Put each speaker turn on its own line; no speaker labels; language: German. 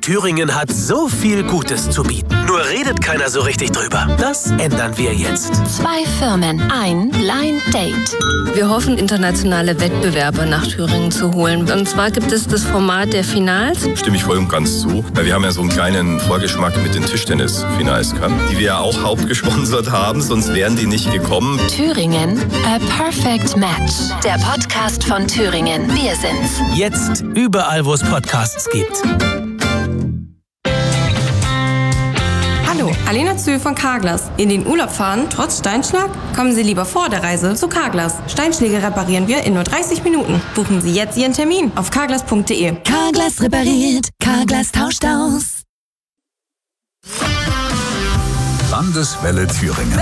Thüringen hat so viel Gutes zu bieten. Nur redet keiner so richtig drüber. Das ändern wir jetzt.
2 Firmen, ein Blind Date.
Wir hoffen, internationale Wettbewerber nach Thüringen zu holen. Und zwar gibt es das Format der Finals.
Stimme ich voll und ganz zu. Weil wir haben ja so einen kleinen Vorgeschmack mit den Tischtennis-Finals gehabt, die wir ja auch hauptgesponsert haben, sonst wären die nicht gekommen.
Thüringen, a perfect match. Der Podcast von Thüringen. Wir sind's.
Jetzt überall, wo es Podcasts gibt.
Hallo, Alena Zühl von Carglass. In den Urlaub fahren, trotz Steinschlag? Kommen Sie lieber vor der Reise zu Carglass. Steinschläge reparieren wir in nur 30 Minuten. Buchen Sie jetzt Ihren Termin auf carglass.de.
Carglass repariert, Carglass tauscht aus.
Landeswelle Thüringen.